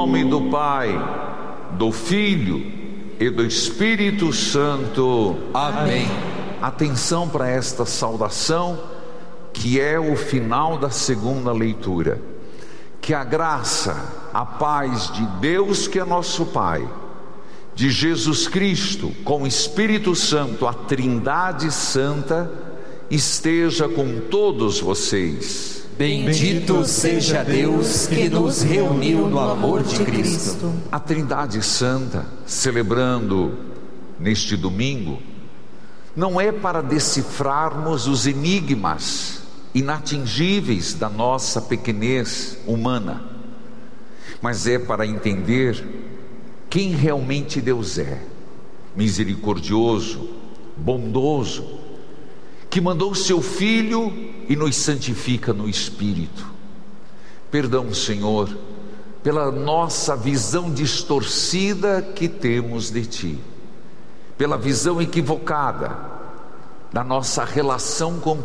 nome do Pai, do Filho e do Espírito Santo. Amém. Atenção para esta saudação, que é o final da segunda leitura. Que a graça, a paz de Deus, que é nosso Pai, de Jesus Cristo com o Espírito Santo, a Trindade Santa, esteja com todos vocês. Bendito seja Deus que nos reuniu no amor de Cristo. A Trindade Santa, celebrando neste domingo, não é para decifrarmos os enigmas inatingíveis da nossa pequenez humana, mas é para entender quem realmente Deus é: misericordioso, bondoso, que mandou seu Filho e nos santifica no Espírito. Perdão, Senhor, pela nossa visão distorcida que temos de Ti, pela visão equivocada da nossa relação com